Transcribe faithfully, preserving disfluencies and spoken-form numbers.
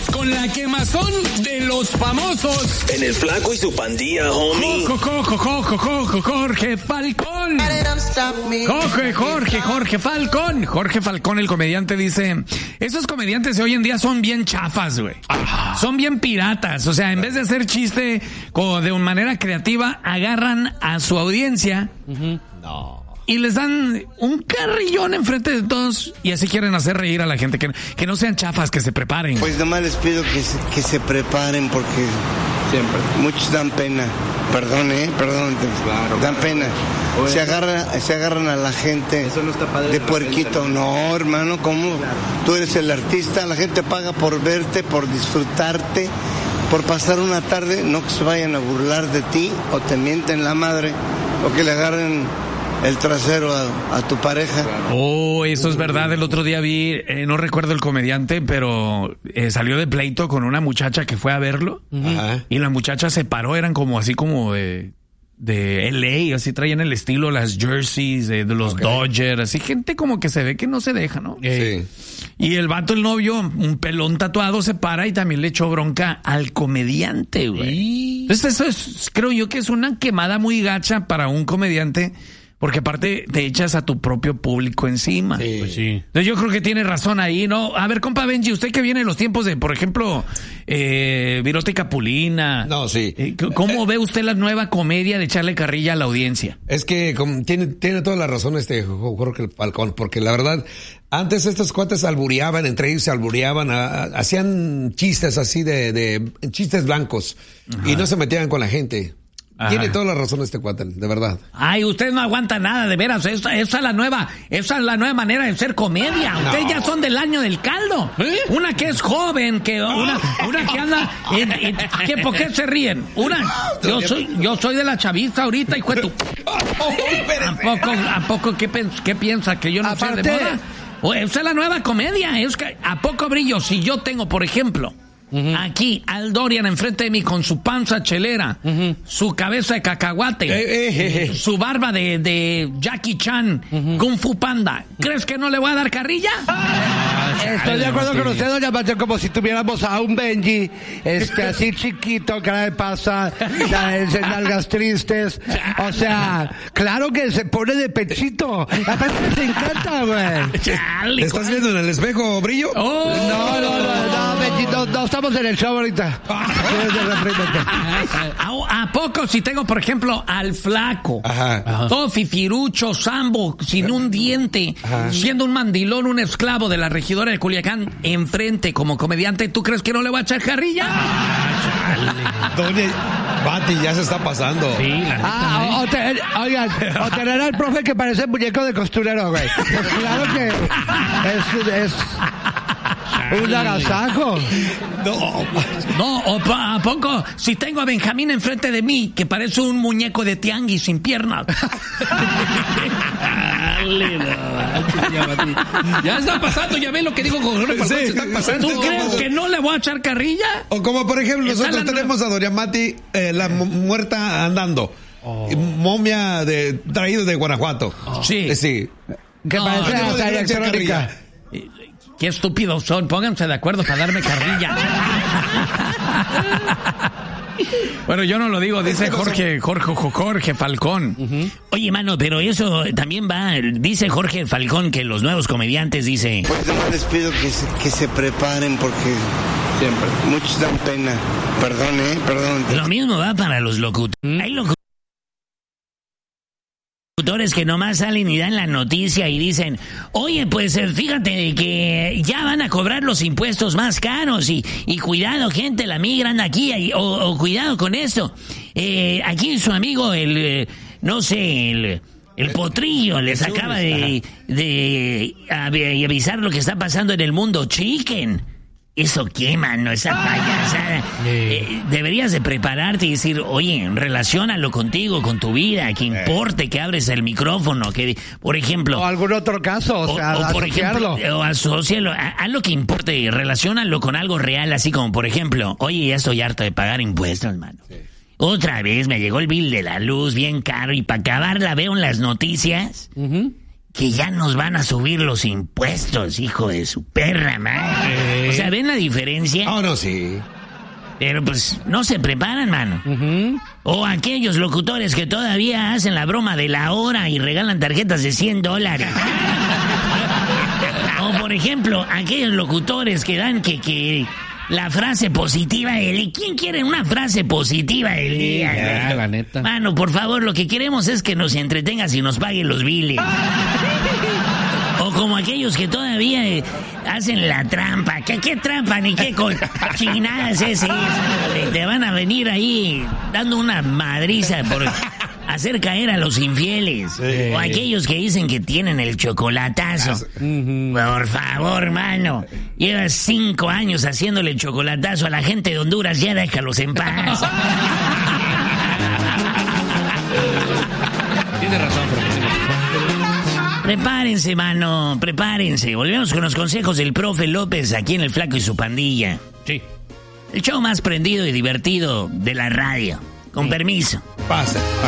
con la quemazón de los famosos. En el Flaco y su pandilla, homie. Jorge Falcón. Jorge, Jorge, Jorge Falcón. Jorge Falcón, el comediante, dice: esos comediantes de hoy en día son bien chafas, güey. Son bien piratas. O sea, en vez de hacer chiste como de una manera creativa, agarran a su audiencia. Uh-huh. No. Y les dan un carrillón enfrente de todos y así quieren hacer reír a la gente. Que, que no sean chafas, que se preparen. Pues nomás les pido que se, que se preparen porque siempre muchos dan pena. Perdón, eh, perdón. Claro, dan pena. Oye, se agarran, se agarran a la gente. Eso no está padre de puerquito. No, hermano, ¿cómo? Claro. Tú eres el artista, la gente paga por verte, por disfrutarte, por pasar una tarde, no que se vayan a burlar de ti o te mienten la madre o que le agarren el trasero a, a tu pareja. Oh, eso es verdad. El otro día vi, eh, no recuerdo el comediante, pero eh, salió de pleito con una muchacha que fue a verlo. Uh-huh. Y la muchacha se paró, eran como así como de, de L A, así traían el estilo, las jerseys de, de los okay. Dodgers, así gente como que se ve que no se deja, ¿no? Sí. Y el vato, el novio, un pelón tatuado, se para y también le echó bronca al comediante, güey. ¿Sí? Entonces eso es, creo yo que es una quemada muy gacha para un comediante. Porque aparte te echas a tu propio público encima. Sí. Pues sí. Entonces yo creo que tiene razón ahí, ¿no? A ver, compa Benji, usted que viene en los tiempos de, por ejemplo, eh, Virote y Capulina. No, sí. Eh, ¿Cómo eh, ve usted la nueva comedia de echarle carrilla a la audiencia? Es que como, tiene, tiene toda la razón este Jorge Falcón, porque la verdad, antes estos cuates albureaban, entre ellos se albureaban, a, a, hacían chistes así de, de chistes blancos. Ajá. Y no se metían con la gente. Ajá. Tiene toda la razón este cuate, de verdad. Ay, usted no aguanta nada, de veras. Esa, esa es la nueva, esa es la nueva manera de ser comedia. No. Ustedes ya son del año del caldo. ¿Eh? Una que es joven, que una, una que anda, en, en, ¿qué, ¿por qué se ríen? Una, yo soy, yo soy de la chavista ahorita, hijo de tu. ¿A poco, a poco qué, qué piensa que yo no Aparte, sé de moda? O, esa es la nueva comedia. Es que a poco brillo. Si yo tengo, por ejemplo, uh-huh. aquí, Al Dorian enfrente de mí con su panza chelera, uh-huh. su cabeza de cacahuate, eh, eh, eh. su barba de, de Jackie Chan, uh-huh. Kung Fu Panda. ¿Crees que no le voy a dar carrilla? Ah, Estoy de acuerdo con usted, doña Macho, como si tuviéramos a un Benji, este, así chiquito, cara de pasa, nalgas tristes. O sea, claro que se pone de pechito. Aparte te encanta, güey. ¿Te estás viendo en el espejo, Brillo? Oh. No, no, no, no, Benji, no, no estamos en el show ahorita. ¿A, ¿A poco si tengo, por ejemplo, al Flaco? Ajá. Ajá. Todo fifirucho, sambo, sin un diente, ajá. siendo un mandilón, un esclavo de la regidora de Culiacán, enfrente como comediante, ¿tú crees que no le va a echar carrilla? Ah, Doña Bati, ya se está pasando. Sí, la ah, o, o te, oigan, o tener al profe que parece muñeco de costurero, güey. Pues claro que es... es un agasajo. No, no, o ¿a poco? Si tengo a Benjamín enfrente de mí, que parece un muñeco de tianguis sin piernas. Ya está pasando, ya ven lo que digo con Jorge Falcón, sí, se está pasando. ¿Tú crees que no le voy a echar carrilla? O como por ejemplo, nosotros la... tenemos a Doña Mati, eh, la muerta andando. Oh. Momia de traído de Guanajuato. Oh. Sí. Eh, sí. Que no, parece no, hasta electrónica. Qué estúpidos son, pónganse de acuerdo para darme carrilla. Bueno, yo no lo digo, dice Jorge, Jorge, Jorge Falcón. Uh-huh. Oye, mano, pero eso también va, dice Jorge Falcón que los nuevos comediantes, dice... Pues no les pido que se, que se preparen porque siempre muchos dan pena. Perdón, eh, perdón. Lo mismo va para los locutores. ¿Mm? Hay locutores que nomás salen y dan la noticia y dicen, oye, pues fíjate que ya van a cobrar los impuestos más caros y, y cuidado, gente, la migra anda aquí, o, o cuidado con esto. Eh, aquí su amigo, el, eh, no sé, el... El Potrillo les acaba de, de, de avisar lo que está pasando en el mundo chicken. ¿Eso qué, mano? Esa payasada. Eh, deberías de prepararte y decir, oye, relaciónalo contigo, con tu vida, que importe que abres el micrófono, que, por ejemplo... O algún otro caso, o, o sea, o por ejemplo, o asócialo, haz lo que importe, relaciónalo con algo real, así como, por ejemplo, oye, ya estoy harto de pagar impuestos, mano. Sí. Otra vez me llegó el bill de la luz bien caro y para acabarla veo en las noticias... Uh-huh. que ya nos van a subir los impuestos, hijo de su perra, man. Eh. O sea, ¿ven la diferencia? Oh, no, sí. Pero pues no se preparan, mano. Uh-huh. O aquellos locutores que todavía hacen la broma de la hora y regalan tarjetas de cien dólares. O por ejemplo, aquellos locutores que dan que, que la frase positiva del día. ¿Quién quiere una frase positiva del día? Sí, ya, la neta. Mano, por favor, lo que queremos es que nos entretengas y nos paguen los biles. O como aquellos que todavía eh, hacen la trampa. ¿Qué, qué trampa ni qué cochinadas es eso? Te van a venir ahí dando una madriza por hacer caer a los infieles. Sí. O aquellos que dicen que tienen el chocolatazo. Uh-huh. Por favor, mano. Llevas cinco años haciéndole el chocolatazo a la gente de Honduras. Ya déjalos en paz. Tienes razón, profesor. Prepárense, mano, prepárense. Volvemos con los consejos del profe López aquí en El Flaco y su pandilla. Sí. El show más prendido y divertido de la radio. Con sí. permiso. Pasa.